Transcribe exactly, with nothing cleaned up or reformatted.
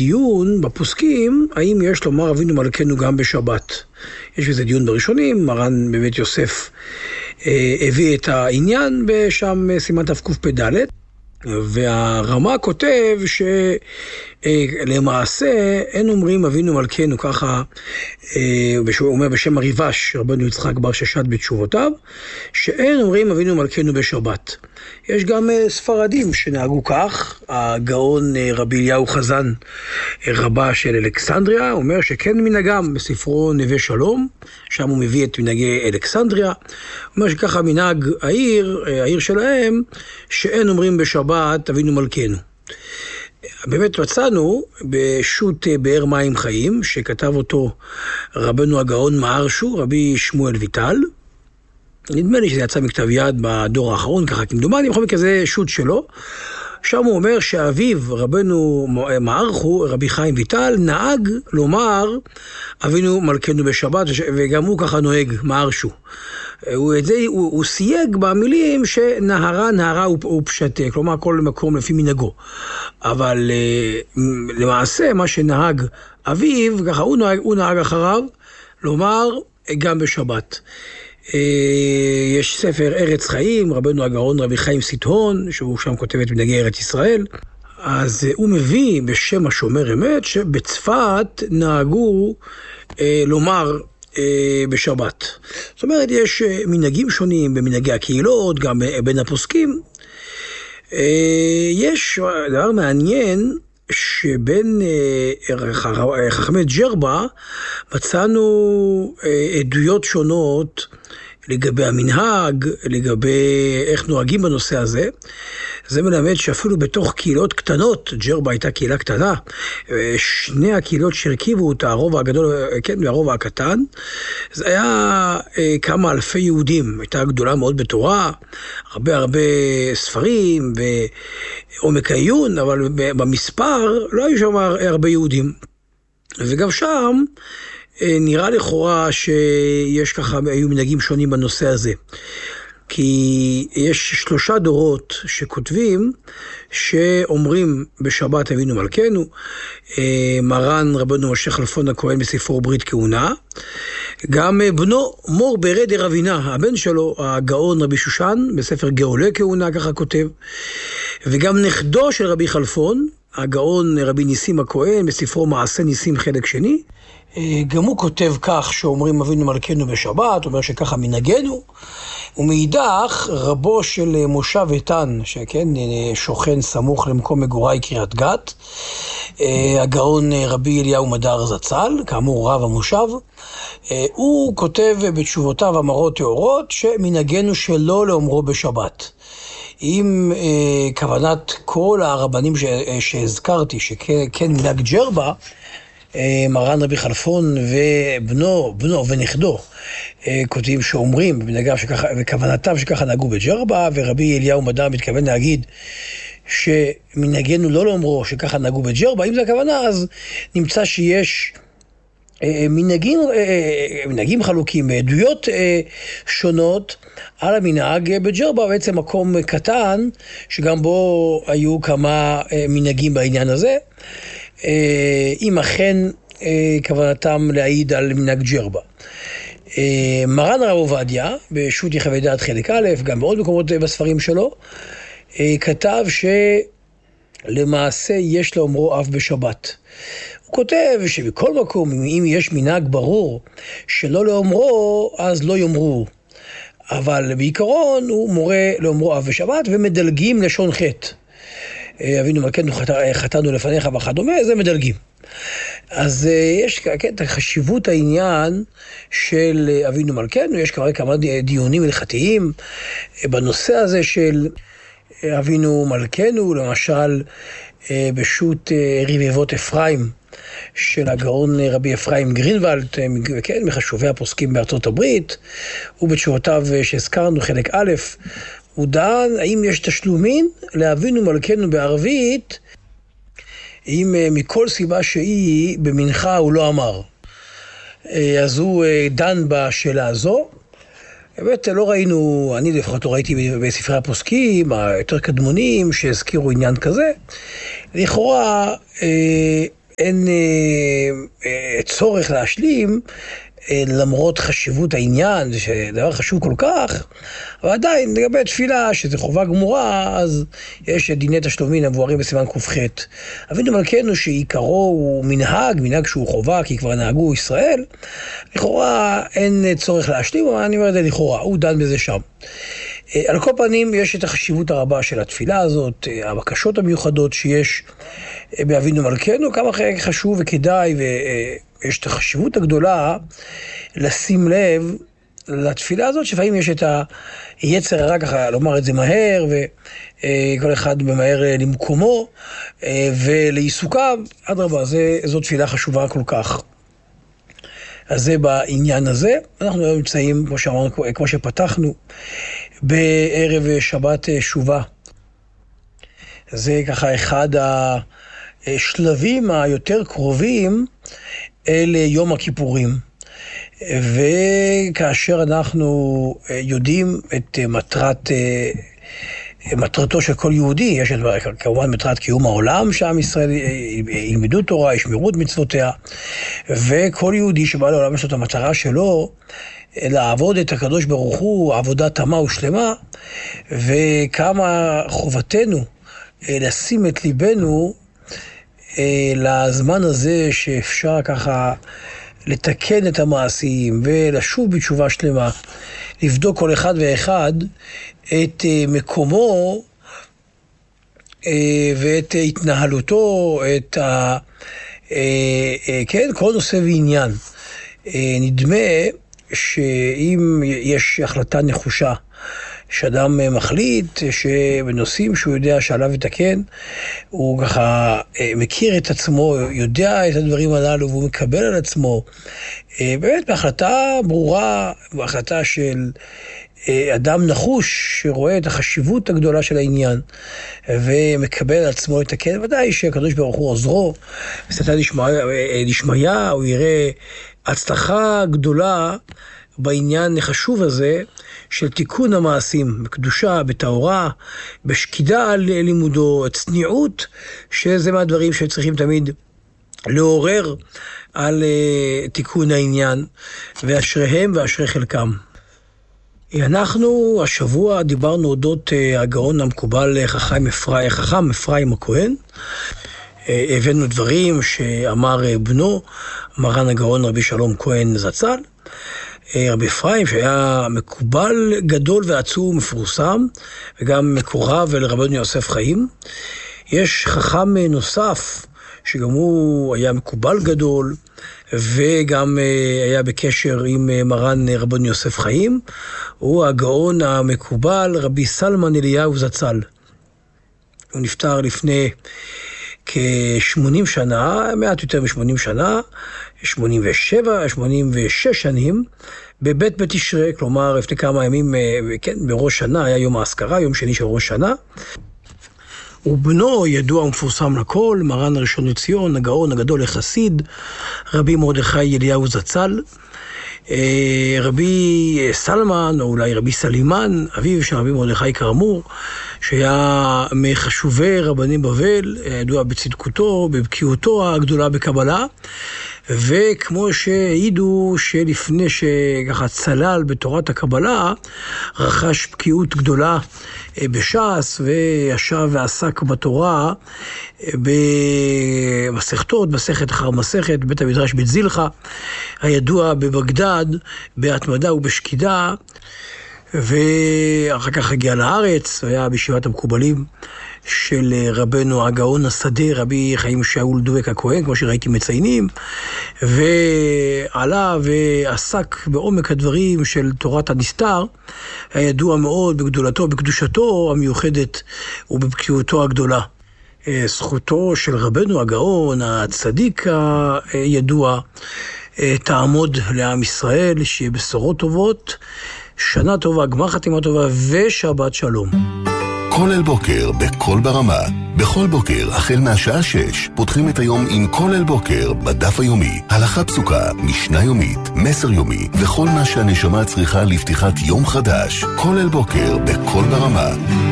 דיון בפוסקים, האם יש לומר אבינו מלכנו גם בשבת. יש איזה דיון בראשונים, מרן בבית יוסף אה, הביא את העניין בשם סימן תקפ"ד, והרמה כותב שלמעשה אין אומרים אבינו מלכנו, ככה הוא אומר בשם הריבש, רבנו יצחק בר ששת בתשובותיו, שאין אומרים אבינו מלכנו בשבת. יש גם ספרדים שנהגו כך, הגאון רבי אליהו חזן, רבה של אלכסנדריה, אומר שכן מנהגם בספרו נווה שלום, שם הוא מביא את מנהגי אלכסנדריה, אומר שככה מנהג העיר, העיר שלהם, שאין אומרים בשבת אבינו מלכנו. באמת מצאנו בשו"ת באר מים חיים, שכתב אותו רבנו הגאון מהרש"ו, רבי שמואל ויטל, נדמה לי שזה יצא מכתב יד בדור האחרון, ככה כמדומני, בכל מקרה זה שו"ת שלו, שם הוא אומר שאביו רבנו מהרש"ו, רבי חיים ויטל, נהג לומר אבינו מלכנו בשבת, וגם הוא ככה נוהג, מהרש"ו. הוא, את זה, הוא, הוא סייג במילים שנהרה נהרה הוא פשטה, כלומר כל מקום לפי מנהגו. אבל למעשה מה שנהג אביו, ככה הוא נהג, הוא נהג אחריו, לומר גם בשבת. יש ספר ארץ חיים, רבנו הגאון רבי חיים סיטהון, שהוא שם כותב את מנהגי ארץ ישראל, אז הוא מביא בשם השומר אמת שבצפת נהגו אה, לומר אה, בשבת. זאת אומרת, יש מנהגים שונים במנהגי הקהילות, גם בין הפוסקים. אה, יש דבר מעניין, שבין אה, חכמי ג'רבה מצאנו אה, עדויות שונות לגבי המנהג, לגבי איך נוהגים בנושא הזה. זה מלמד שאפילו בתוך קהילות קטנות, ג'רבה הייתה קהילה קטנה, שני הקהילות שהרכיבו אותה, הרוב הגדול, כן, והרוב הקטן, זה היה אה, כמה אלפי יהודים, הייתה גדולה מאוד בתורה, הרבה הרבה ספרים ועומק העיון, אבל במספר לא היו שם הרבה יהודים. וגם שם נראה לכאורה שיש ככה, היו מנהגים שונים בנושא הזה. כי יש שלושה דורות שכותבים, שאומרים בשבת אבינו מלכנו, מרן רבנו משה כלפון הכהן בספרו ברית כהונה, גם בנו מור ברד דרבינה, הבן שלו, הגאון רבי שושן, בספר גאולי כהונה, ככה כותב, וגם נכדו של רבי כלפון, הגאון רבי ניסים הכהן, בספרו מעשה ניסים חלק שני, גם הוא כותב כך שאומרים אבינו מלכנו בשבת, אומר שככה מנהגנו, ומאידך רבו של מושב איתן, שכן, שוכן סמוך למקום מגורי קריית גת, הגאון רבי אליהו מדר זצ"ל, כאמור רב המושב, הוא כותב בתשובותיו אמרות תאורות שמנהגנו שלא לאומרו בשבת. עם אה, כוונת כל הרבנים ש, שהזכרתי, שכן מנהג ג'רבה, אה, מרן רבי כלפון ובנו, בנו ונכדו, אה, כותבים שאומרים במנהגיו שככה, וכוונתם שככה נהגו בג'רבה, ורבי אליהו מדר מתכוון להגיד שמנהגנו לא לאומרו שככה נהגו בג'רבה. אם זה הכוונה, אז נמצא שיש מנהגים, מנהגים חלוקים, עדויות שונות על המנהג בג'רבה, בעצם מקום קטן, שגם בו היו כמה מנהגים בעניין הזה, אם אכן כוונתם להעיד על מנהג ג'רבה. מרן הרב עובדיה, בשו"ת יחווה דעת חלק א', גם בעוד מקומות בספרים שלו, כתב שלמעשה יש לאומרו אף בשבת. הוא כותב שבכל מקום, אם יש מנהג ברור שלא לאומרו, אז לא יאמרו. אבל בעיקרון הוא מורה לאומרו אף בשבת, ומדלגים לשון חטא. אבינו מלכנו חטאנו לפניך וכדומה, זה מדלגים. אז יש כן, את חשיבות העניין של אבינו מלכנו, יש כמה, כמה דיונים הלכתיים בנושא הזה של אבינו מלכנו, למשל בשו"ת רבבות אפרים, של הגאון רבי אפרים גרינוולד, כן, מחשובי הפוסקים בארצות הברית, ובתשובותיו שהזכרנו חלק א', הוא דן האם יש תשלומין לאבינו מלכנו בערבית, אם מכל סיבה שהיא במנחה הוא לא אמר. אז הוא דן בשאלה הזו. באמת לא ראינו, אני לפחות לא ראיתי בספרי הפוסקים היותר קדמונים שהזכירו עניין כזה. לכאורה אין אה, אה, צורך להשלים, אה, למרות חשיבות העניין, זה דבר חשוב כל כך, אבל עדיין, לגבי תפילה, שזה חובה גמורה, אז יש דיני תשלומין המבוארים בסימן ק"ח. אבינו מלכנו שעיקרו הוא מנהג, מנהג שהוא חובה, כי כבר נהגו ישראל, לכאורה אין צורך להשלים, אבל אני אומר את זה לכאורה, הוא דן בזה שם. על כל פנים, יש את החשיבות הרבה של התפילה הזאת, הבקשות המיוחדות שיש באבינו מלכנו, כמה חשוב וכדאי, ויש את החשיבות הגדולה לשים לב לתפילה הזאת, שלפעמים יש את היצר הרע ככה, לומר את זה מהר, וכל אחד ממהר למקומו ולעיסוקיו, אדרבה, זו תפילה חשובה כל כך. אז זה בעניין הזה. אנחנו היום נמצאים, כמו שאמרנו, כמו שפתחנו, בערב שבת שובה. זה ככה אחד השלבים היותר קרובים אל יום הכיפורים. וכאשר אנחנו יודעים את מטרת, מטרתו של כל יהודי, יש את, כמובן מטרת קיום העולם, שעם ישראל ילמדו תורה, ישמרו את מצוותיה, וכל יהודי שבא לעולם יש לו את המטרה שלו, לעבוד את הקדוש ברוך הוא, עבודה תמה ושלמה, וכמה חובתנו לשים את ליבנו לזמן הזה שאפשר ככה לתקן את המעשים ולשוב בתשובה שלמה, לבדוק כל אחד ואחד את מקומו ואת התנהלותו, את ה... כן, כל נושא ועניין. נדמה שאם יש החלטה נחושה, שאדם מחליט שבנושאים שהוא יודע שעליו יתקן, הוא ככה מכיר את עצמו, יודע את הדברים הללו, והוא מקבל על עצמו, באמת בהחלטה ברורה, בהחלטה של אדם נחוש שרואה את החשיבות הגדולה של העניין, ומקבל על עצמו לתקן, ודאי שהקדוש ברוך הוא עוזרו, בסייעתא דשמיא, הוא יראה הצלחה גדולה בעניין החשוב הזה, של תיקון המעשים, בקדושה, בתאורה, בשקידה על לימודו, צניעות, שזה מהדברים שצריכים תמיד לעורר על uh, תיקון העניין, ואשריהם ואשרי חלקם. אנחנו השבוע דיברנו אודות uh, הגאון המקובל חכם אפרים, חכם אפרים הכהן. Uh, הבאנו דברים שאמר uh, בנו, מרן הגאון רבי שלום כהן זצ"ל, רבי אפרים, שהיה מקובל גדול ועצום מפורסם, וגם מקורב אל רבנו יוסף חיים. יש חכם נוסף, שגם הוא היה מקובל גדול, וגם היה בקשר עם מרן רבנו יוסף חיים, הוא הגאון המקובל רבי סלמן אליהו זצ"ל. הוא נפטר לפני כ-שמונים שנה, מעט יותר מ-שמונים שנה, שמונים ושבע, שמונים ושש שנים, בבית בית תשרי, כלומר, לפני כמה ימים, כן, בראש שנה, היה יום האזכרה, יום שני של ראש שנה. ובנו ידוע ומפורסם לכל, מרן הראשון לציון, הגאון הגדול לחסיד, רבי מרדכי אליהו זצ"ל, רבי סלמן, או אולי רבי סלימן, אביו של רבי מרדכי כאמור, שהיה מחשובי רבני בבל, ידוע בצדקותו, בבקיאותו הגדולה בקבלה, וכמו שהעידו שלפני שככה צלל בתורת הקבלה, רכש בקיאות גדולה בש"ס, וישב ועסק בתורה במסכתות, מסכת אחר מסכת, בית המדרש בית זילכה, הידוע בבגדד, בהתמדה ובשקידה, ואחר כך הגיע לארץ, היה בישיבת המקובלים של רבנו הגאון השדה, רבי חיים שאול דובק הכהן, כמו שראיתי מציינים, ועלה ועסק בעומק הדברים של תורת הנסתר, הידוע מאוד בגדולתו, בקדושתו המיוחדת ובבקיאותו הגדולה. זכותו של רבנו הגאון, הצדיק הידוע, תעמוד לעם ישראל, שיהיה בשורות טובות, שנה טובה, גמר חתימה טובה ושבת שלום. כל אל בוקר בכל ברמה. בכל בוקר, החל מהשעה שש, פותחים את היום עם כל אל בוקר בדף היומי. הלכה פסוקה, משנה יומית, מסר יומי, וכל מה שהנשמה צריכה לפתיחת יום חדש. כל אל בוקר בכל ברמה.